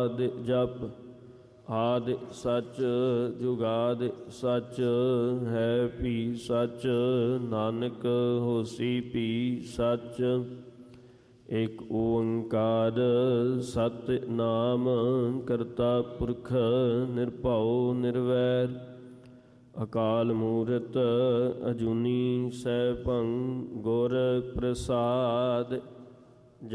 ਆਦਿ ਜਪ। ਆਦਿ ਸੱਚ ਜੁਗਾਦਿ ਸੱਚ, ਹੈ ਭੀ ਸੱਚ ਨਾਨਕ ਹੋਸੀ ਭੀ ਸੱਚ। ਇਕ ਓੰਕਾਰ ਸਤਿਨਾਮ ਕਰਤਾ ਪੁਰਖ ਨਿਰਭਉ ਨਿਰਵੈਰ। ਅਕਾਲ ਮੂਰਤ ਅਜੂਨੀ ਸੈਭੰ ਗੁਰ ਪ੍ਰਸਾਦਿ।